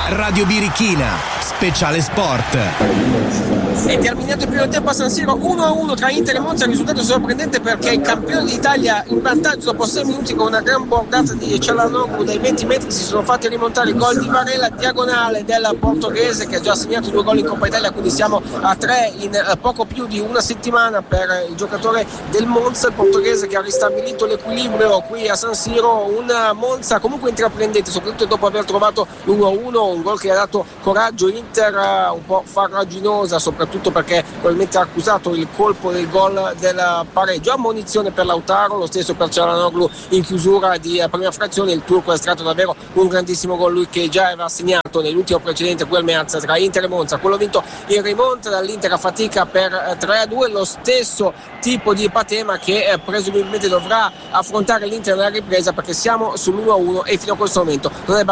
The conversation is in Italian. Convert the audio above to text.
Radio Birichina, speciale sport. È terminato il primo tempo a San Siro 1-1 tra Inter e Monza, risultato sorprendente perché il campione d'Italia in vantaggio dopo 6 minuti con una gran bordata di Cialanoglu dai 20 metri si sono fatti rimontare il gol di Varela diagonale del portoghese, che ha già segnato 2 gol in Coppa Italia, quindi siamo a 3 in poco più di una settimana per il giocatore del Monza, il portoghese, che ha ristabilito l'equilibrio qui a San Siro. Un Monza comunque intraprendente, soprattutto dopo aver trovato l'1-1, un gol che ha dato coraggio. Inter un po' farraginosa, soprattutto perché probabilmente ha accusato il colpo del gol del pareggio. Ammonizione per Lautaro, lo stesso per Cialanoglu in chiusura di prima frazione. Il turco ha estratto davvero un grandissimo gol, lui che già aveva segnato nell'ultimo precedente quel Meazza tra Inter e Monza, quello vinto in rimonta dall'Inter a fatica per 3-2. Lo stesso tipo di patema che presumibilmente dovrà affrontare l'Inter nella ripresa, perché siamo sull'1-1 e fino a questo momento non è